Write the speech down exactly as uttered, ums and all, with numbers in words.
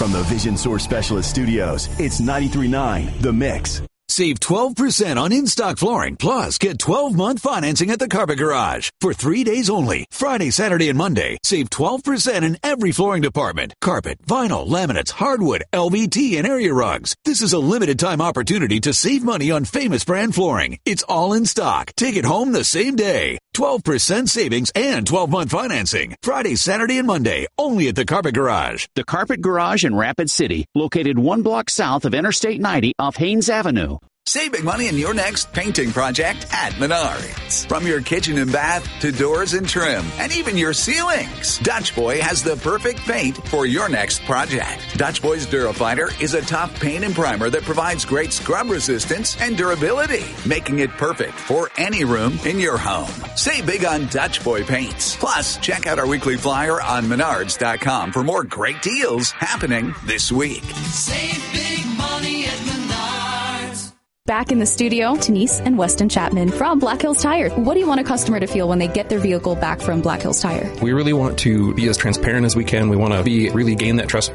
From the Vision Source Specialist Studios, it's ninety-three point nine The Mix. Save twelve percent on in-stock flooring, plus get twelve-month financing at the Carpet Garage. For three days only, Friday, Saturday, and Monday, save twelve percent in every flooring department. Carpet, vinyl, laminates, hardwood, L V T, and area rugs. This is a limited-time opportunity to save money on famous brand flooring. It's all in stock. Take it home the same day. twelve percent savings and twelve-month financing. Friday, Saturday, and Monday, only at the Carpet Garage. The Carpet Garage in Rapid City, located one block south of Interstate ninety off Haynes Avenue. Save big money in your next painting project at Menards. From your kitchen and bath to doors and trim and even your ceilings, Dutch Boy has the perfect paint for your next project. Dutch Boy's Durafighter is a tough paint and primer that provides great scrub resistance and durability, making it perfect for any room in your home. Save big on Dutch Boy paints. Plus, check out our weekly flyer on Menards dot com for more great deals happening this week. Save big money at Menards. Back in the studio, Denise and Weston Chapman from Black Hills Tire. What do you want a customer to feel when they get their vehicle back from Black Hills Tire? We really want to be as transparent as we can. We want to be really gain that trust